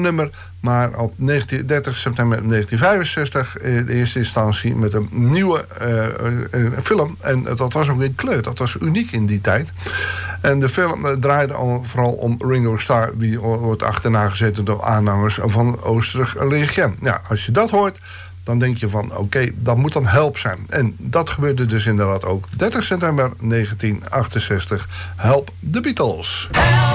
nummer. Maar op 30 september 1965 in eerste instantie met een nieuwe film. En dat was ook in kleur. Dat was uniek in die tijd. En de film draaide vooral om Ringo Starr. Die wordt achterna gezeten door aanhangers van Oostenrijk Legend. Ja, als je dat hoort, dan denk je van oké, dat moet dan Help zijn. En dat gebeurde dus inderdaad ook. 30 september 1968. Help, The Beatles.